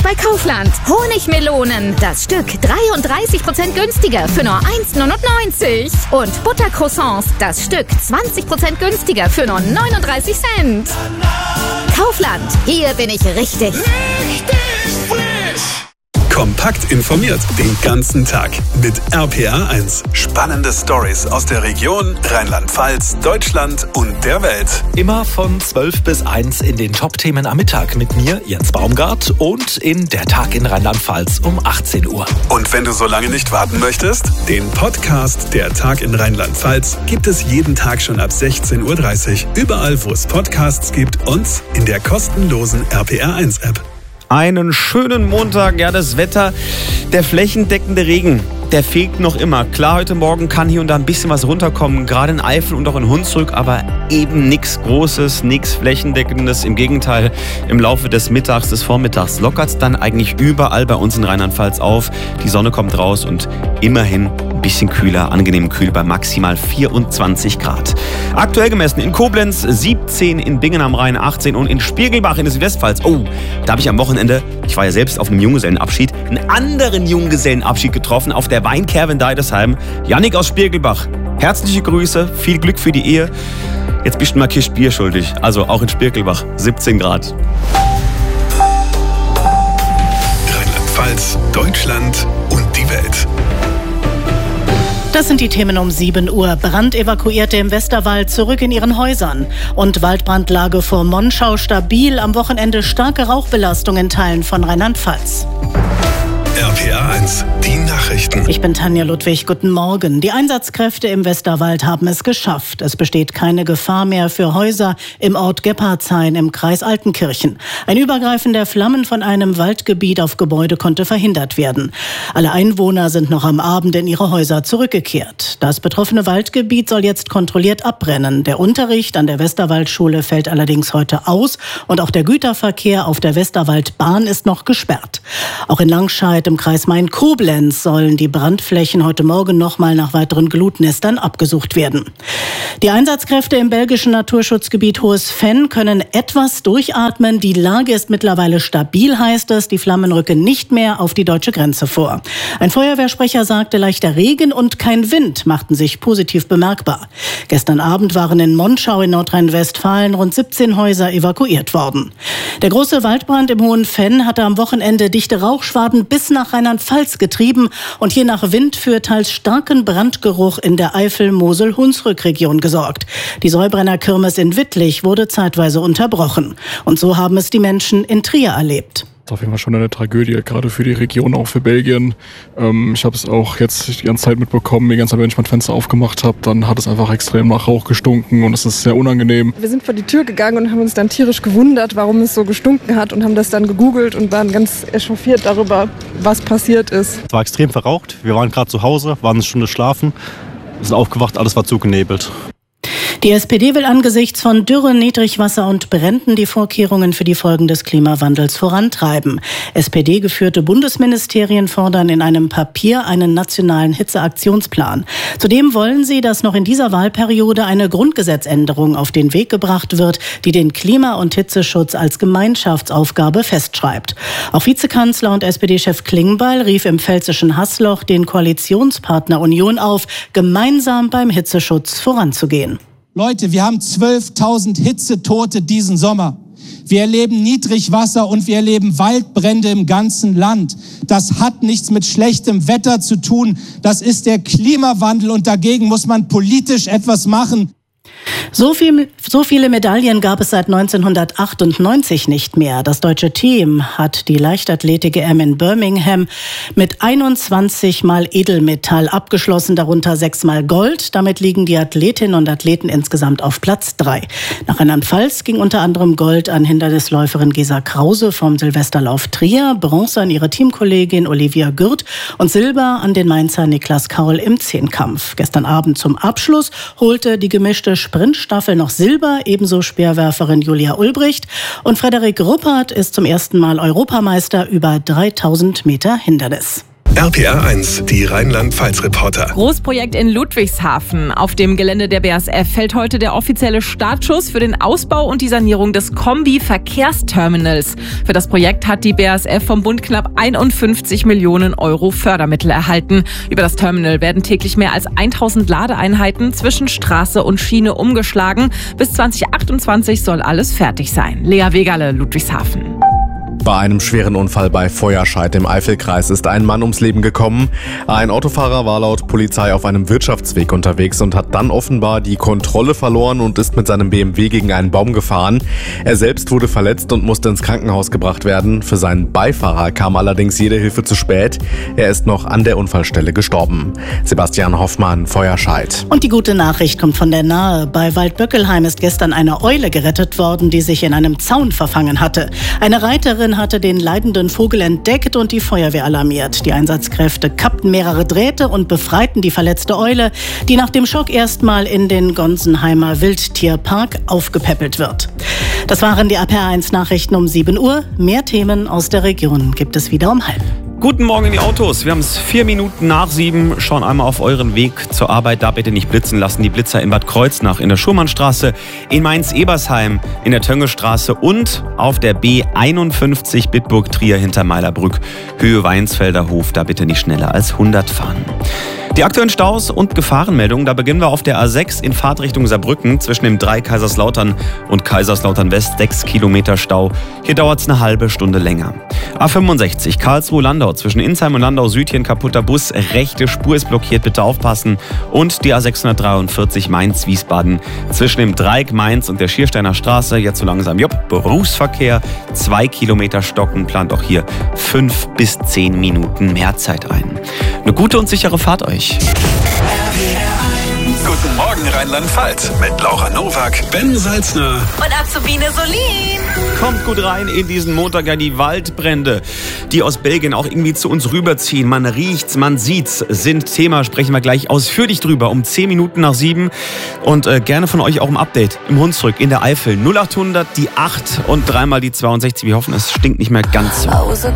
Jetzt bei Kaufland. Honigmelonen. Das Stück 33% günstiger für nur 1,99 €. Und Buttercroissants. Das Stück 20% günstiger für nur 39 Cent. Kaufland. Hier bin ich richtig. Richtig frisch! Kompakt informiert den ganzen Tag mit RPR1. Spannende Stories aus der Region, Rheinland-Pfalz, Deutschland und der Welt. Immer von 12 bis 1 in den Top-Themen am Mittag mit mir, Jens Baumgart, und in Der Tag in Rheinland-Pfalz um 18 Uhr. Und wenn du so lange nicht warten möchtest, den Podcast Der Tag in Rheinland-Pfalz gibt es jeden Tag schon ab 16:30 Uhr. Überall, wo es Podcasts gibt und in der kostenlosen RPR1-App. Einen schönen Montag, ja, das Wetter, der flächendeckende Regen, der fehlt noch immer. Klar, heute Morgen kann hier und da ein bisschen was runterkommen, gerade in Eifel und auch in Hunsrück, aber eben nichts Großes, nichts Flächendeckendes. Im Gegenteil, im Laufe des Mittags, des Vormittags lockert es dann eigentlich überall bei uns in Rheinland-Pfalz auf. Die Sonne kommt raus und immerhin ein bisschen kühler, angenehm kühl bei maximal 24 Grad. Aktuell gemessen in Koblenz 17, in Bingen am Rhein 18 und in Spiegelbach in der Südwestpfalz. Oh, da habe ich am Wochenende, ich war ja selbst auf einem Junggesellenabschied, einen anderen Junggesellenabschied getroffen auf der Weinkerve in Deidesheim. Jannik aus Spiegelbach. Herzliche Grüße, viel Glück für die Ehe. Jetzt bist du mal Kist Bier schuldig, also auch in Spiegelbach, 17 Grad. Rheinland-Pfalz, Deutschland und die Welt. Das sind die Themen um 7 Uhr. Brandevakuierte im Westerwald zurück in ihren Häusern. Und Waldbrandlage vor Monschau stabil. Am Wochenende starke Rauchbelastung in Teilen von Rheinland-Pfalz. RPR1, die Nachrichten. Ich bin Tanja Ludwig, guten Morgen. Die Einsatzkräfte im Westerwald haben es geschafft. Es besteht keine Gefahr mehr für Häuser im Ort Gebhardshain im Kreis Altenkirchen. Ein Übergreifen der Flammen von einem Waldgebiet auf Gebäude konnte verhindert werden. Alle Einwohner sind noch am Abend in ihre Häuser zurückgekehrt. Das betroffene Waldgebiet soll jetzt kontrolliert abbrennen. Der Unterricht an der Westerwaldschule fällt allerdings heute aus und auch der Güterverkehr auf der Westerwaldbahn ist noch gesperrt. Auch in Langscheid im Kreis Main-Koblenz sollen die Brandflächen heute Morgen nochmal nach weiteren Glutnestern abgesucht werden. Die Einsatzkräfte im belgischen Naturschutzgebiet Hohes Venn können etwas durchatmen. Die Lage ist mittlerweile stabil, heißt es. Die Flammen rücken nicht mehr auf die deutsche Grenze vor. Ein Feuerwehrsprecher sagte, leichter Regen und kein Wind machten sich positiv bemerkbar. Gestern Abend waren in Monschau in Nordrhein-Westfalen rund 17 Häuser evakuiert worden. Der große Waldbrand im Hohen Venn hatte am Wochenende dichte Rauchschwaden bis nach Rheinland-Pfalz getrieben und je nach Wind für teils starken Brandgeruch in der Eifel-Mosel-Hunsrück-Region gesorgt. Die Säubrennerkirmes in Wittlich wurde zeitweise unterbrochen. Und so haben es die Menschen in Trier erlebt. Das ist auf jeden Fall schon eine Tragödie, gerade für die Region, auch für Belgien. Ich habe es auch jetzt die ganze Zeit mitbekommen, die ganze Zeit, wenn ich mein Fenster aufgemacht habe, dann hat es einfach extrem nach Rauch gestunken und es ist sehr unangenehm. Wir sind vor die Tür gegangen und haben uns dann tierisch gewundert, warum es so gestunken hat und haben das dann gegoogelt und waren ganz echauffiert darüber, was passiert ist. Es war extrem verraucht, wir waren gerade zu Hause, waren eine Stunde schlafen, sind aufgewacht, alles war zugenebelt. Die SPD will angesichts von Dürre, Niedrigwasser und Bränden die Vorkehrungen für die Folgen des Klimawandels vorantreiben. SPD-geführte Bundesministerien fordern in einem Papier einen nationalen Hitzeaktionsplan. Zudem wollen sie, dass noch in dieser Wahlperiode eine Grundgesetzänderung auf den Weg gebracht wird, die den Klima- und Hitzeschutz als Gemeinschaftsaufgabe festschreibt. Auch Vizekanzler und SPD-Chef Klingbeil rief im pfälzischen Haßloch den Koalitionspartner Union auf, gemeinsam beim Hitzeschutz voranzugehen. Leute, wir haben 12.000 Hitzetote diesen Sommer. Wir erleben Niedrigwasser und wir erleben Waldbrände im ganzen Land. Das hat nichts mit schlechtem Wetter zu tun. Das ist der Klimawandel und dagegen muss man politisch etwas machen. So viele Medaillen gab es seit 1998 nicht mehr. Das deutsche Team hat die Leichtathletik-EM in Birmingham mit 21 Mal Edelmetall abgeschlossen, darunter 6 Mal Gold. Damit liegen die Athletinnen und Athleten insgesamt auf Platz 3. Nach Rheinland-Pfalz ging unter anderem Gold an Hindernisläuferin Gesa Krause vom Silvesterlauf Trier, Bronze an ihre Teamkollegin Olivia Gürt und Silber an den Mainzer Niklas Kaul im Zehnkampf. Gestern Abend zum Abschluss holte die gemischte Sprintstaffel noch Silber, ebenso Speerwerferin Julia Ulbricht. Und Frederik Ruppert ist zum ersten Mal Europameister über 3000 Meter Hindernis. RPR1, die Rheinland-Pfalz-Reporter. Großprojekt in Ludwigshafen. Auf dem Gelände der BASF fällt heute der offizielle Startschuss für den Ausbau und die Sanierung des Kombi-Verkehrsterminals. Für das Projekt hat die BASF vom Bund knapp 51 Millionen Euro Fördermittel erhalten. Über das Terminal werden täglich mehr als 1000 Ladeeinheiten zwischen Straße und Schiene umgeschlagen. Bis 2028 soll alles fertig sein. Lea Wegerle, Ludwigshafen. Bei einem schweren Unfall bei Feuerscheid im Eifelkreis ist ein Mann ums Leben gekommen. Ein Autofahrer war laut Polizei auf einem Wirtschaftsweg unterwegs und hat dann offenbar die Kontrolle verloren und ist mit seinem BMW gegen einen Baum gefahren. Er selbst wurde verletzt und musste ins Krankenhaus gebracht werden. Für seinen Beifahrer kam allerdings jede Hilfe zu spät. Er ist noch an der Unfallstelle gestorben. Sebastian Hoffmann, Feuerscheid. Und die gute Nachricht kommt von der Nahe. Bei Waldböckelheim ist gestern eine Eule gerettet worden, die sich in einem Zaun verfangen hatte. Eine Reiterin hatte den leidenden Vogel entdeckt und die Feuerwehr alarmiert. Die Einsatzkräfte kappten mehrere Drähte und befreiten die verletzte Eule, die nach dem Schock erstmal in den Gonsenheimer Wildtierpark aufgepäppelt wird. Das waren die RPR1 Nachrichten um 7 Uhr. Mehr Themen aus der Region gibt es wieder um 6:30. Guten Morgen in die Autos. Wir haben es 4 Minuten nach 7. Schauen einmal auf euren Weg zur Arbeit. Da bitte nicht blitzen lassen. Die Blitzer in Bad Kreuznach, in der Schurmannstraße, in Mainz-Ebersheim, in der Töngestraße und auf der B51 Bitburg-Trier hinter Meilerbrück, Höhe Weinsfelder Hof. Da bitte nicht schneller als 100 fahren. Die aktuellen Staus und Gefahrenmeldungen, da beginnen wir auf der A6 in Fahrtrichtung Saarbrücken zwischen dem 3 Kaiserslautern und Kaiserslautern West, 6 Kilometer Stau. Hier dauert es eine halbe Stunde länger. A65 Karlsruhe-Landau zwischen Insheim und Landau Süd, hier ein kaputter Bus, rechte Spur ist blockiert, bitte aufpassen. Und die A643 Mainz-Wiesbaden zwischen dem Dreieck Mainz und der Schiersteiner Straße, jetzt so langsam, Berufsverkehr, 2 Kilometer stocken, plant auch hier 5 bis 10 Minuten mehr Zeit ein. Eine gute und sichere Fahrt euch. Guten Morgen Rheinland-Pfalz mit Laura Nowak, Ben Salzner Und Azubine Solin. Kommt gut rein in diesen Montag, ja, die Waldbrände, die aus Belgien auch irgendwie zu uns rüberziehen. Man riecht's, man sieht's, sind Thema, sprechen wir gleich ausführlich drüber um 10 Minuten nach 7. Und gerne von euch auch im Update im Hunsrück in der Eifel 0800 die 8 und dreimal die 62. Wir hoffen, es stinkt nicht mehr ganz so.